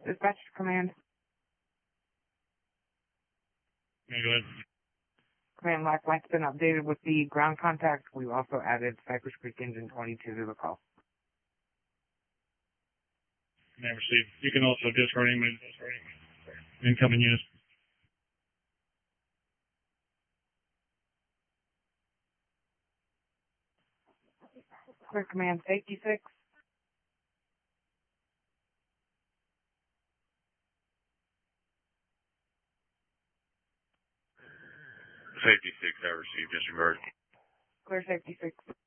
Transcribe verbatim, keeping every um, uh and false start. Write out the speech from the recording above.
Dispatch command. Yeah, go ahead. Command lifeline's been updated with the ground contact. We've also added Cypress Creek Engine twenty-two to the call. Command received. You can also discard him with incoming units. Clear command safety six. Safety six, I received disregard. Clear safety six.